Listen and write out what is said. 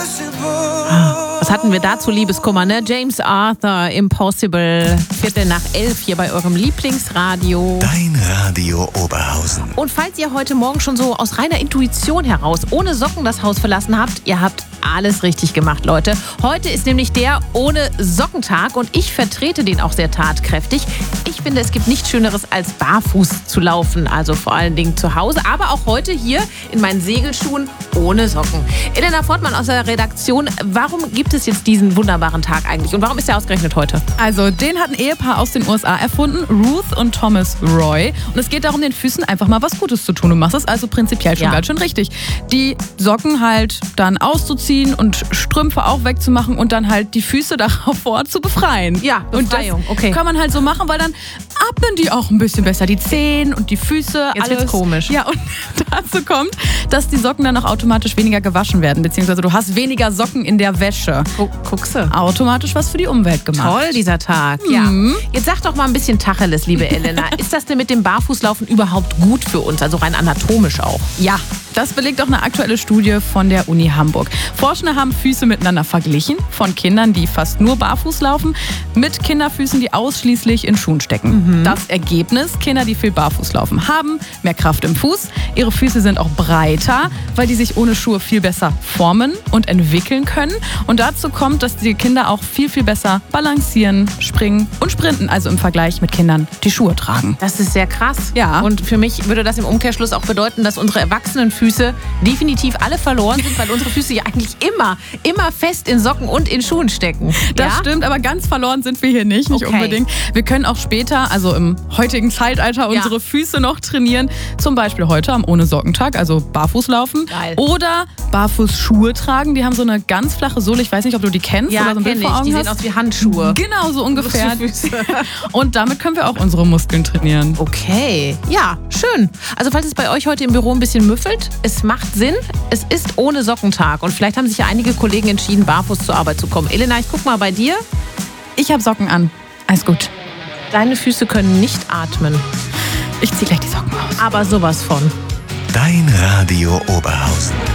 Was hatten wir dazu, Liebeskummer, ne? James Arthur, Impossible, 11:15 hier bei eurem Lieblingsradio. Dein Radio Oberhausen. Und falls ihr heute Morgen schon so aus reiner Intuition heraus ohne Socken das Haus verlassen habt, ihr habt alles richtig gemacht, Leute. Heute ist nämlich der Ohne-Socken-Tag und ich vertrete den auch sehr tatkräftig. Ich finde, es gibt nichts Schöneres, als barfuß zu laufen, also vor allen Dingen zu Hause, aber auch heute hier in meinen Segelschuhen ohne Socken. Elena Fortmann aus der Redaktion, warum gibt es jetzt diesen wunderbaren Tag eigentlich und warum ist der ausgerechnet heute? Also, den hat ein Ehepaar aus den USA erfunden, Ruth und Thomas Roy. Und es geht darum, den Füßen einfach mal was Gutes zu tun. Du machst es also prinzipiell schon ganz schön richtig. Die Socken halt dann auszuziehen und Strümpfe auch wegzumachen und dann halt die Füße davor zu befreien. Ja, Befreiung, und das okay. kann man halt so machen, weil dann atmen die auch ein bisschen besser. Die Zehen und die Füße, Jetzt alles. wird's komisch. Ja, und dazu kommt, dass die Socken dann auch automatisch weniger gewaschen werden, beziehungsweise du hast weniger Socken in der Wäsche. Guckse. Automatisch was für die Umwelt gemacht. Toll, dieser Tag. Ja. Jetzt sag doch mal ein bisschen Tacheles, liebe Elena. Ist das denn mit dem Barfußlaufen überhaupt gut für uns? Also rein anatomisch auch? Ja, das belegt auch eine aktuelle Studie von der Uni Hamburg. Forschende haben Füße miteinander verglichen, von Kindern, die fast nur barfuß laufen, mit Kinderfüßen, die ausschließlich in Schuhen stecken. Das Ergebnis: Kinder, die viel barfuß laufen, haben mehr Kraft im Fuß. Ihre Füße sind auch breiter, weil die sich ohne Schuhe viel besser formen und entwickeln können. Und dazu kommt, dass die Kinder auch viel, viel besser balancieren, springen und sprinten, also im Vergleich mit Kindern, die Schuhe tragen. Das ist sehr krass. Ja. Und für mich würde das im Umkehrschluss auch bedeuten, dass unsere Erwachsenenfüße definitiv alle verloren sind, weil unsere Füße ja eigentlich immer fest in Socken und in Schuhen stecken. Das stimmt, aber ganz verloren sind wir hier nicht unbedingt. Wir können auch später, also im heutigen Zeitalter, unsere Füße noch trainieren. Zum Beispiel heute am Ohne-Socken-Tag, also barfuß laufen. Geil. Oder barfuß Schuhe tragen. Die haben so eine ganz flache Sohle. Ich weiß nicht, ob du die kennst Ja, oder so ein Bild kenn vor ich. Augen Die hast. sehen aus wie Handschuhe. Genau, so ungefähr. Füße. Und damit können wir auch unsere Muskeln trainieren. Okay, ja, schön. Also falls es bei euch heute im Büro ein bisschen müffelt, es macht Sinn, es ist Ohne-Socken-Tag. Und vielleicht haben sich ja einige Kollegen entschieden, barfuß zur Arbeit zu kommen. Elena, ich guck mal bei dir. Ich habe Socken an. Alles gut. Deine Füße können nicht atmen, Ich ziehe gleich die Socken aus. aber sowas von. Dein Radio Oberhausen.